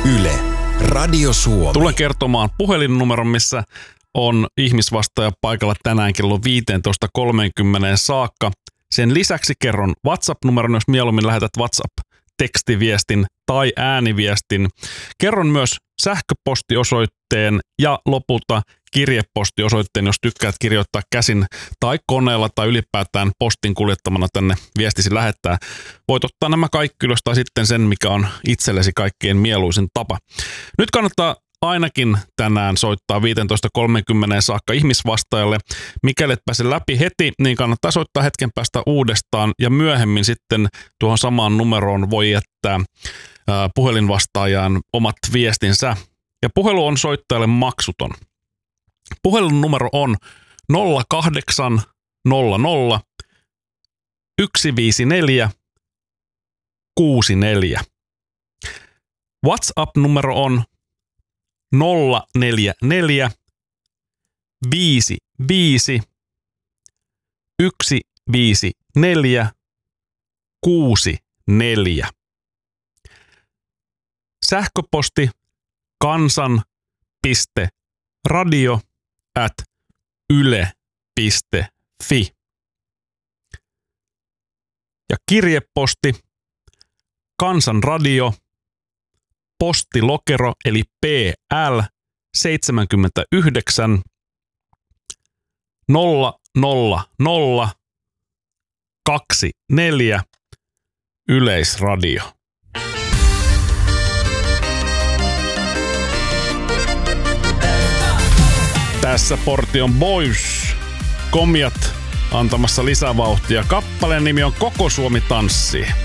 Yle, Radio Suomi. Tulen kertomaan puhelinnumeron, missä on ihmisvastaaja paikalla tänään kello 15.30 saakka. Sen lisäksi kerron WhatsApp-numeron, jos mieluummin lähetät WhatsApp-tekstiviestin tai ääniviestin. Kerron myös sähköpostiosoitteen ja lopulta kirjepostiosoitteen, jos tykkäät kirjoittaa käsin tai koneella tai ylipäätään postin kuljettamana tänne viestisi lähettää. Voit ottaa nämä kaikki ylös tai sitten sen, mikä on itsellesi kaikkein mieluisin tapa. Nyt kannattaa ainakin tänään soittaa 15.30 saakka ihmisvastaajalle. Mikäli et pääse läpi heti, niin kannattaa soittaa hetken päästä uudestaan ja myöhemmin sitten tuohon samaan numeroon voi jättää puhelinvastaajaan omat viestinsä. Ja puhelu on soittajalle maksuton. Puhelun numero on 0800 154 64. WhatsApp-numero on 044 55 154 64. Sähköposti kansan.radio@yle.fi. Ja kirjeposti Kansanradio, postilokero eli PL 79 00024 Yleisradio. Tässä Portion Boys, Komiat antamassa lisävauhtia. Kappaleen nimi on Koko Suomi tanssii.